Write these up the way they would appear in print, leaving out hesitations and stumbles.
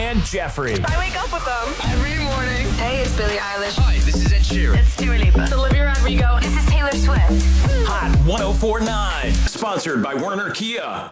and Jeffrey. I wake up with them every morning. Hey, it's Billie Eilish. Hi, this is Ed Sheeran. It's Dua Lipa. It's Olivia Rodrigo. This is Taylor Swift. Hot 1049. Sponsored by Werner Kia.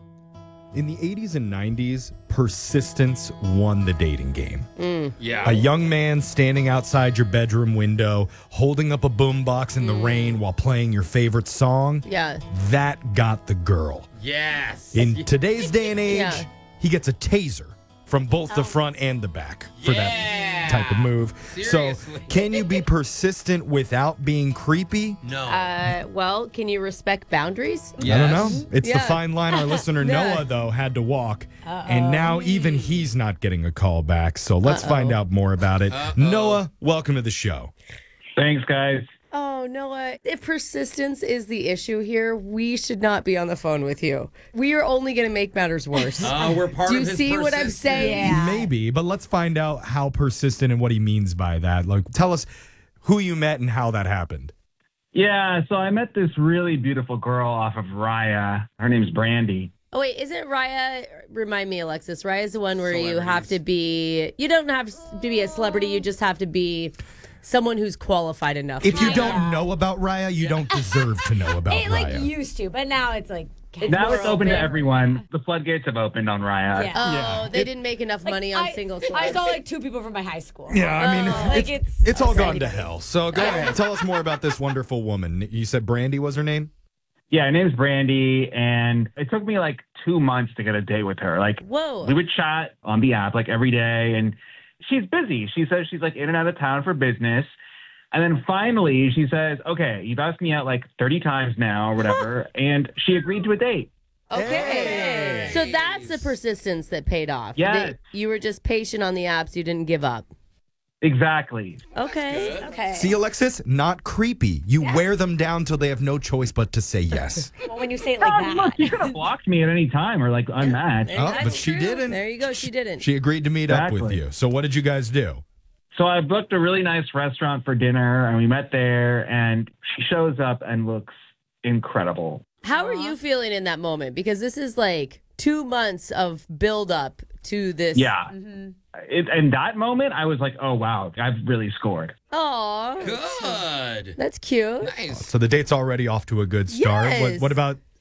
In the 80s and 90s, persistence won the dating game. Yeah. A young man standing outside your bedroom window, holding up a boombox in the rain while playing your favorite song. Yeah. That got the girl. Yes. In today's day and age, Yeah. he gets a taser from both the front and the back for that type of move. Seriously. So, can you be persistent without being creepy? No. Well, can you respect boundaries? Yes. I don't know. It's the Yeah. fine line our listener Yeah. Noah, though, had to walk. And now even he's not getting a call back. So let's find out more about it. Noah, welcome to the show. Thanks, guys. Oh, Noah, if persistence is the issue here, we should not be on the phone with you. We are only going to make matters worse. We're part Do of you his see what I'm persistence. saying? Maybe, but let's find out how persistent and what he means by that. Like, tell us who you met and how that happened. Yeah, so I met this really beautiful girl off of Raya. Her name's Brandy. Oh, wait, isn't Raya, remind me, Alexis, Raya's the one where you have to be, you don't have to be a celebrity, you just have to be someone who's qualified enough. If you don't know about Raya, you don't deserve to know about It Raya. used to, but now it's like Now more it's open to open. everyone. The floodgates have opened on Raya. Oh, they didn't make enough money on single I choice. saw like 2 people from my high school. Yeah, I mean, Like, it's all gone to hell. So go ahead, tell us more about this wonderful woman. You said Brandy was her name? Yeah, her name's Brandy, and it took me like 2 months to get a date with her. Like, Whoa. we would chat on the app like every day, and she's busy. She says she's like in and out of town for business. And then finally she says, okay, you've asked me out like 30 times now or whatever. And she agreed to a date. Okay. So that's the persistence that paid off. Yes. That you were just patient on the apps, you didn't give up. Exactly. Okay. Okay. See, Alexis, not creepy. You wear them down till they have no choice but to say yes. Well, when you say it like Oh, that. look, you could have blocked me at any time or like unmatched. Oh, but she didn't. There you go. She didn't. She agreed to meet up with Exactly. you. So what did you guys do? So I booked a really nice restaurant for dinner and we met there and she shows up and looks incredible. How are you feeling in that moment? Because this is like 2 months of build up to this. Yeah. In that moment, I was like, oh, wow, I've really scored. Aw. Good. That's cute. Nice. So the date's already off to a good start. Yes. What about